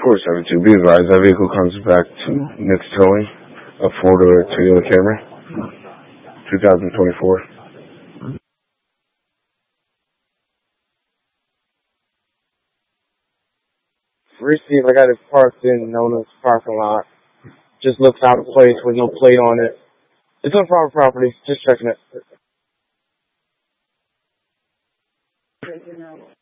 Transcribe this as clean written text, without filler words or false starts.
472, be advised, that vehicle comes back to Nick's Towing, a four-door Toyota Camry, 2024. Receive, I got it parked in Nona's parking lot. Just looks out of place with no plate on it. It's on private property, just checking it.